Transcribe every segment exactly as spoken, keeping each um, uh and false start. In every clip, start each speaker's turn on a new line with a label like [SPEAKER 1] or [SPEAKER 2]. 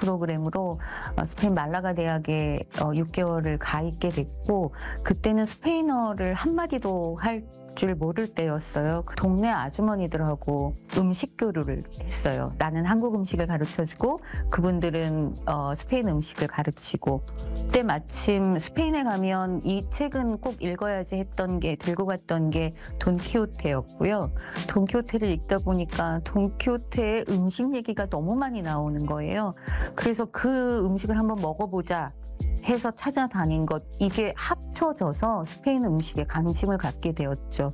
[SPEAKER 1] 프로그램으로 어, 스페인 말라가 대학에 어, 육 개월을 가 있게 됐고, 그때는 스페인어를 한마디도 할 줄 모를 때였어요. 그 동네 아주머니들하고 음식 교류를 했어요. 나는 한국 음식을 가르쳐주고 그분들은 어, 스페인 음식을 가르치고, 그때 마침 스페인에 가면 이 책은 꼭 읽어야지 했던 게, 들고 갔던 게 돈키호테였고요. 돈키호테를 읽다 보니까 돈키호테의 음식 얘기가 너무 많이 나오는 거예요. 그래서 그 음식을 한번 먹어보자 해서 찾아다닌 것, 이게 합쳐져서 스페인 음식에 관심을 갖게 되었죠.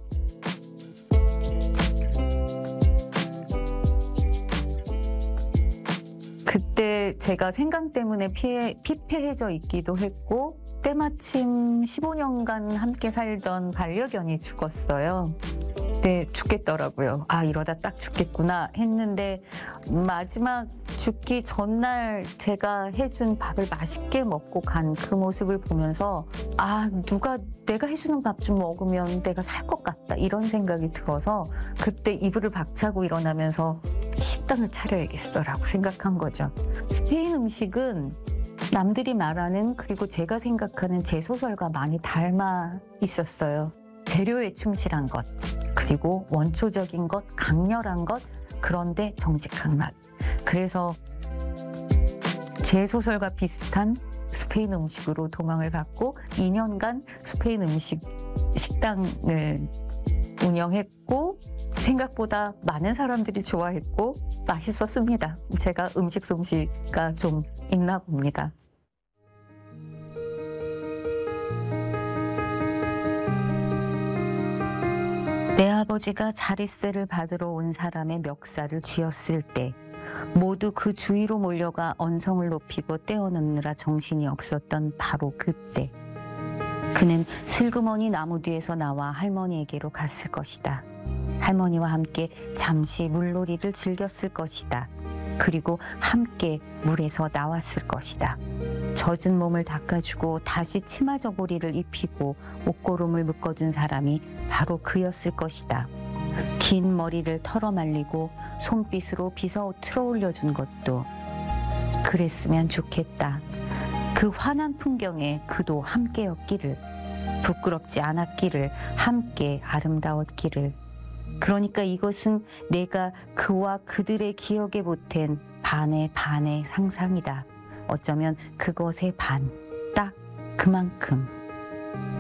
[SPEAKER 1] 그때 제가 생강 때문에 피해, 피폐해져 있기도 했고, 때마침 십오 년간 함께 살던 반려견이 죽었어요. 그때 죽겠더라고요. 아, 이러다 딱 죽겠구나 했는데, 마지막 죽기 전날 제가 해준 밥을 맛있게 먹고 간 그 모습을 보면서, 아, 누가 내가 해주는 밥 좀 먹으면 내가 살 것 같다, 이런 생각이 들어서 그때 이불을 박차고 일어나면서 식당을 차려야겠어라고 생각한 거죠. 스페인 음식은 남들이 말하는, 그리고 제가 생각하는 제 소설과 많이 닮아 있었어요. 재료에 충실한 것, 그리고 원초적인 것, 강렬한 것, 그런데 정직한 맛. 그래서 제 소설과 비슷한 스페인 음식으로 도망을 갔고, 이 년간 스페인 음식 식당을 운영했고, 생각보다 많은 사람들이 좋아했고 맛있었습니다. 제가 음식 솜씨가 좀 있나 봅니다. 내 아버지가 자릿세를 받으러 온 사람의 멱살을 쥐었을 때 모두 그 주위로 몰려가 언성을 높이고 떼어놓느라 정신이 없었던 바로 그때, 그는 슬그머니 나무 뒤에서 나와 할머니에게로 갔을 것이다. 할머니와 함께 잠시 물놀이를 즐겼을 것이다. 그리고 함께 물에서 나왔을 것이다. 젖은 몸을 닦아주고 다시 치마 저고리를 입히고 옷고름을 묶어준 사람이 바로 그였을 것이다. 긴 머리를 털어 말리고 손빗으로 빗어 틀어올려준 것도 그랬으면 좋겠다. 그 환한 풍경에 그도 함께였기를, 부끄럽지 않았기를, 함께 아름다웠기를. 그러니까 이것은 내가 그와 그들의 기억에 보탠 반의 반의 상상이다. 어쩌면 그것의 반, 딱 그만큼.